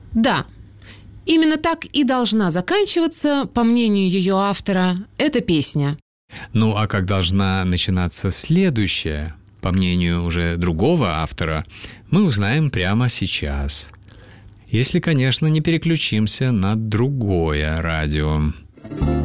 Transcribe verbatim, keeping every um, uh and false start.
Да, именно так и должна заканчиваться, по мнению ее автора, эта песня. Ну, а как должна начинаться следующая, по мнению уже другого автора, мы узнаем прямо сейчас. Если, конечно, не переключимся на другое радио.